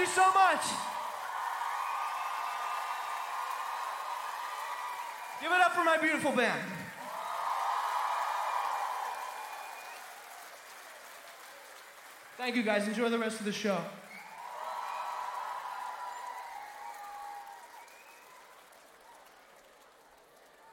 you so much. Give it up for my beautiful band. Thank you guys. Enjoy the rest of the show.